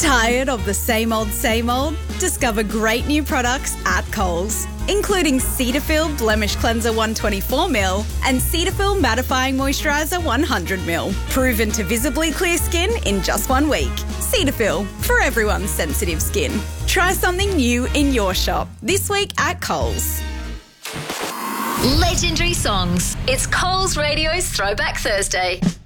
Tired of the same old, same old? Discover great new products at Coles, including Cetaphil Blemish Cleanser 124ml and Cetaphil Mattifying Moisturiser 100ml. Proven to visibly clear skin in just 1 week. Cetaphil, for everyone's sensitive skin. Try something new in your shop this week at Coles. Legendary songs. It's Coles Radio's Throwback Thursday.